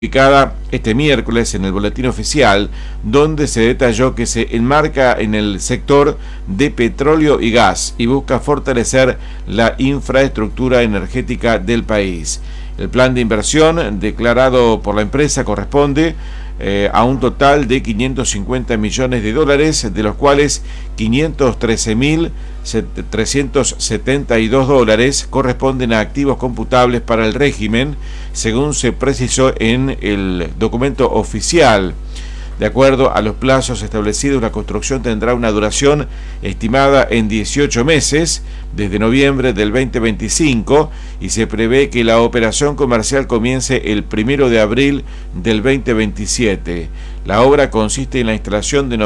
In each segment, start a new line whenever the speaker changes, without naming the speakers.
Publicada este miércoles en el Boletín Oficial, donde se detalló que se enmarca en el sector de petróleo y gas y busca fortalecer la infraestructura energética del país. El plan de inversión declarado por la empresa corresponde a un total de 550 millones de dólares, de los cuales 513.372 dólares corresponden a activos computables para el régimen, según se precisó en el documento oficial. De acuerdo a los plazos establecidos, la construcción tendrá una duración estimada en 18 meses, desde noviembre del 2025, y se prevé que la operación comercial comience el 1 de abril del 2027. La obra consiste en la instalación de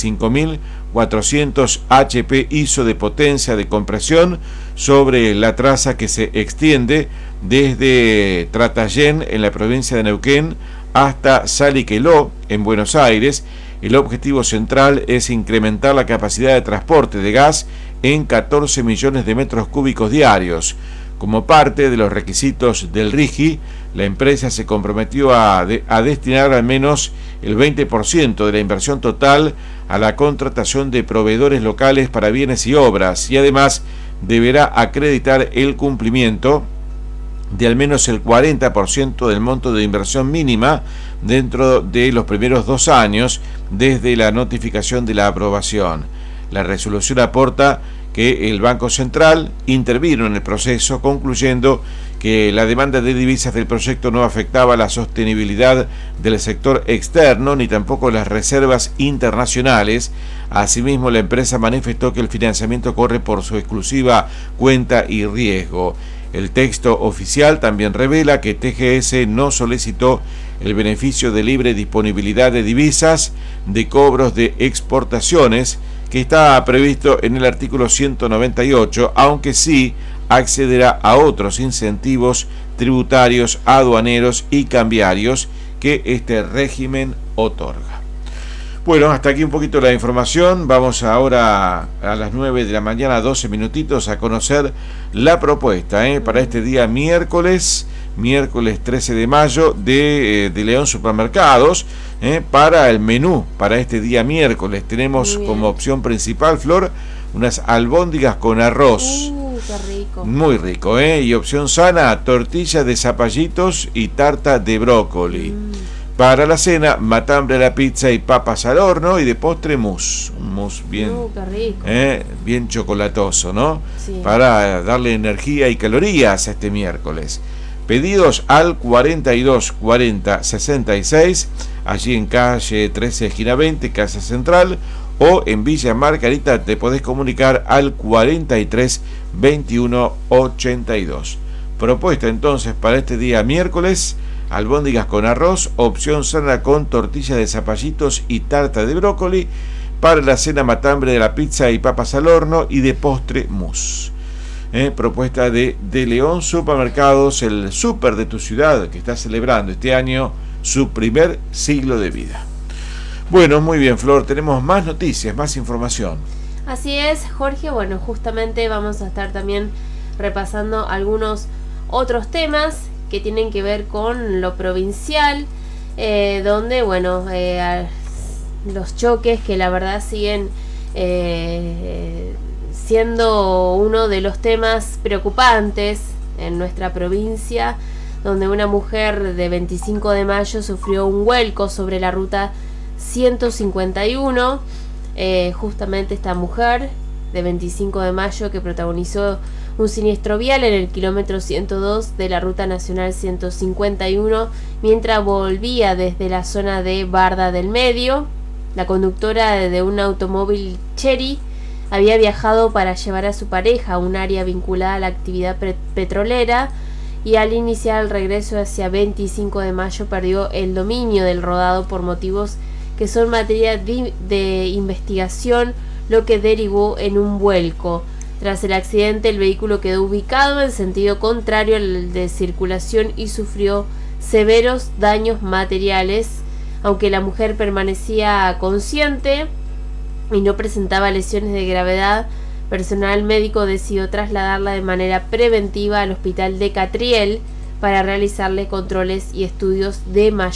95.400 HP ISO de potencia de compresión sobre la traza que se extiende desde Tratayén, en la provincia de Neuquén, hasta Saliqueló, en Buenos Aires. El objetivo central es incrementar la capacidad de transporte de gas en 14 millones de metros cúbicos diarios. Como parte de los requisitos del RIGI, la empresa se comprometió a destinar al menos el 20% de la inversión total a la contratación de proveedores locales para bienes y obras, y además deberá acreditar el cumplimiento de al menos el 40% del monto de inversión mínima dentro de los primeros 2 años desde la notificación de la aprobación. La resolución aporta que el Banco Central intervino en el proceso, concluyendo que la demanda de divisas del proyecto no afectaba la sostenibilidad del sector externo ni tampoco las reservas internacionales. Asimismo, la empresa manifestó que el financiamiento corre por su exclusiva cuenta y riesgo. El texto oficial también revela que TGS no solicitó el beneficio de libre disponibilidad de divisas de cobros de exportaciones, que está previsto en el artículo 198, aunque sí accederá a otros incentivos tributarios, aduaneros y cambiarios que este régimen otorga. Bueno, hasta aquí un poquito la información. Vamos ahora a las 9 de la mañana, 12 minutitos, a conocer la propuesta para este día miércoles 13 de mayo de León Supermercados, para el menú para este día miércoles. Tenemos como opción principal, Flor, unas albóndigas con arroz.
Qué rico.
Muy rico, y opción sana, tortilla de zapallitos y tarta de brócoli. Para la cena, matambre a la pizza y papas al horno, y de postre mousse. Un mousse bien,
qué rico.
Bien chocolatoso, ¿no?
Sí.
Para darle energía y calorías a este miércoles. Pedidos al 42 40 66, allí en calle 13, esquina 20, Casa Central, o en Villa Margarita te podés comunicar al 43 21 82. Propuesta entonces para este día miércoles: albóndigas con arroz, opción sana con tortilla de zapallitos y tarta de brócoli. Para la cena, matambre de la pizza y papas al horno, y de postre mousse. Propuesta de León Supermercados, el súper de tu ciudad, que está celebrando este año su primer siglo de vida. Bueno, muy bien, Flor, tenemos más noticias, más información.
Así es, Jorge. Bueno, justamente vamos a estar también repasando algunos otros temas que tienen que ver con lo provincial, donde, bueno, los choques que la verdad siguen siendo uno de los temas preocupantes en nuestra provincia, donde una mujer de 25 de mayo sufrió un vuelco sobre la ruta 151. Justamente esta mujer de 25 de mayo que protagonizó un siniestro vial en el kilómetro 102 de la ruta nacional 151 mientras volvía desde la zona de Barda del Medio. La conductora de un automóvil Chery había viajado para llevar a su pareja a un área vinculada a la actividad petrolera, y al iniciar el regreso hacia 25 de mayo perdió el dominio del rodado por motivos que son materia de investigación, lo que derivó en un vuelco. Tras el accidente, el vehículo quedó ubicado en sentido contrario al de circulación y sufrió severos daños materiales. Aunque la mujer permanecía consciente y no presentaba lesiones de gravedad, personal médico decidió trasladarla de manera preventiva al hospital de Catriel para realizarle controles y estudios de mayor